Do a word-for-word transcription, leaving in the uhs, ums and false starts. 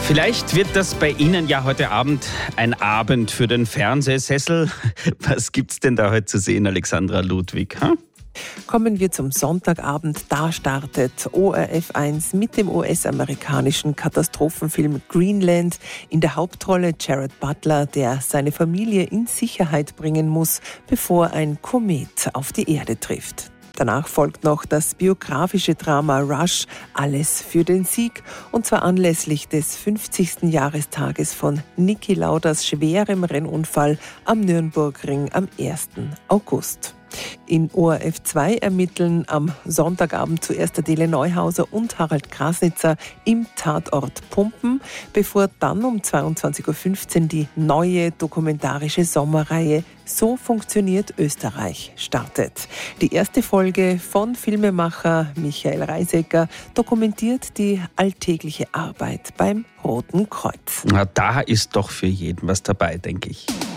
Vielleicht wird das bei Ihnen ja heute Abend ein Abend für den Fernsehsessel. Was gibt's denn da heute zu sehen, Alexandra Ludwig? Hm? Kommen wir zum Sonntagabend. Da startet O R F eins mit dem U S-amerikanischen Katastrophenfilm Greenland. In der Hauptrolle Jared Butler, der seine Familie in Sicherheit bringen muss, bevor ein Komet auf die Erde trifft. Danach folgt noch das biografische Drama Rush, alles für den Sieg, und zwar anlässlich des fünfzigsten Jahrestages von Niki Lauders schwerem Rennunfall am Nürnbergring am ersten August. In O R F zwei ermitteln am Sonntagabend zuerst Adele Neuhauser und Harald Krasnitzer im Tatort Pumpen, bevor dann um zweiundzwanzig Uhr fünfzehn die neue dokumentarische Sommerreihe So funktioniert Österreich startet. Die erste Folge von Filmemacher Michael Reisecker dokumentiert die alltägliche Arbeit beim Roten Kreuz. Na, da ist doch für jeden was dabei, denke ich.